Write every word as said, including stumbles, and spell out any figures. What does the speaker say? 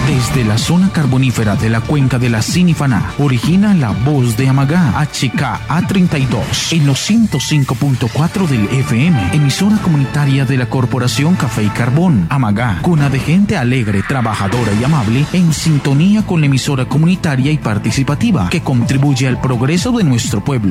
Desde la zona carbonífera de la cuenca de la Sinifaná, origina la voz de Amagá, H K A treinta y dos, en los ciento cinco punto cuatro del F M, emisora comunitaria de la Corporación Café y Carbón. Amagá, cuna de gente alegre, trabajadora y amable, en sintonía con la emisora comunitaria y participativa que contribuye al progreso de nuestro pueblo.